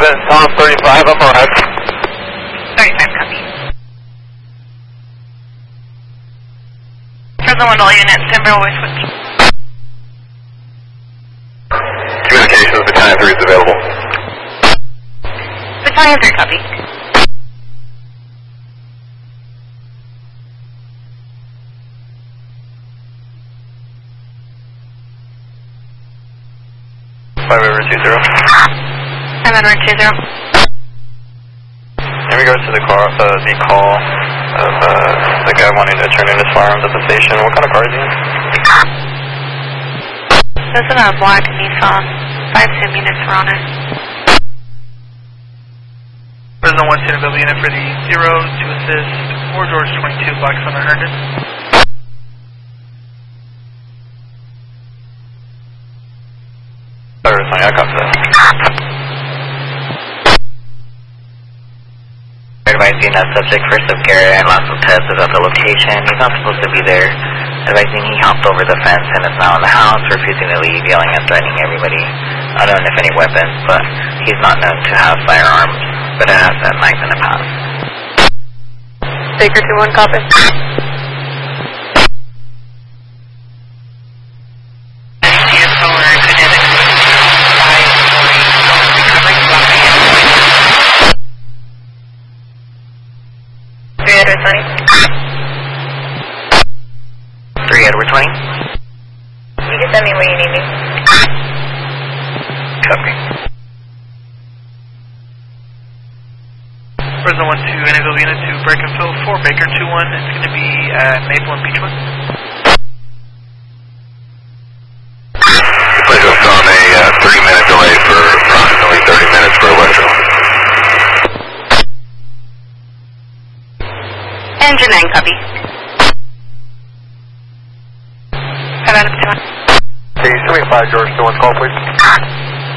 Tom 35, I'm arrived. 35, copy. Fresno 1 all units, Timberwolf switch. Communications, Battalion 3 is available. Battalion 3, copy. Five over 20. 5 over 20. In regards to the call of the guy wanting to turn in his firearms at the station, what kind of car is he in? This is a black Nissan. 5 units were on it. Fresno 1 Centerville unit for the 0 to assist 4 George 22 Black Thunder Herndon. I got that. Advising that subject first of Garrett and last of Tess is at the location. He's not supposed to be there. Advising he hopped over the fence and is now in the house, refusing to leave, yelling and threatening everybody. Unknown if any weapons, but he's not known to have firearms, but has had knives in the past. Baker 2-1, copy. Edward 20. You can send me where you need me. Copy. Fresno 1 to Annabelle unit to break and fill 4 Baker 2-1. It's going to be at Maple and Beechwood. The place was on a 30-minute delay for approximately 30 minutes for Electro. Engine 9, copy. Can you send me 5 George 2-1 call, please?